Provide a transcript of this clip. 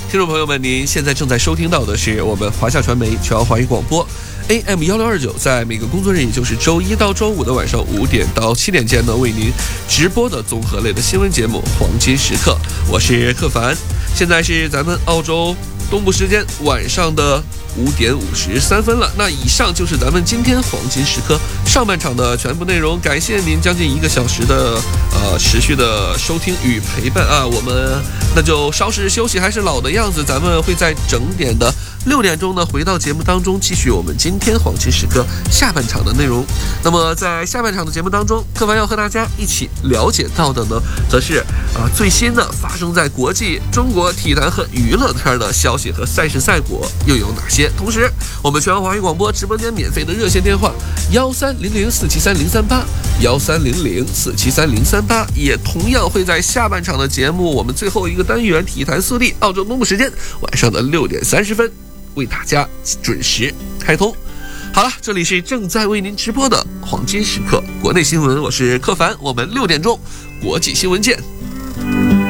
听众朋友们，您现在正在收听到的是我们华夏传媒全华语广播 AM1629，在每个工作日，也就是周一到周五的晚上5点到7点间呢，为您直播的综合类的新闻节目《黄金时刻》，我是克凡。现在是咱们澳洲东部时间晚上的5点53分了。那以上就是咱们今天黄金时刻上半场的全部内容，感谢您将近1个小时的持续的收听与陪伴啊！我们那就稍事休息，还是老的样子，咱们会在整点的6点钟呢回到节目当中，继续我们今天黄金时刻下半场的内容。那么在下半场的节目当中，克凡要和大家一起了解到的呢，则是最新的发生在国际中国体坛和娱乐圈的消息和赛事赛果又有哪些。同时，我们全华语广播直播间免费的热线电话1300473038 1300473038，也同样会在下半场的节目我们最后一个单元体坛速递，澳洲东部时间晚上的6点30分为大家准时开通。好了，这里是正在为您直播的黄金时刻国内新闻，我是克凡，我们6点钟国际新闻见。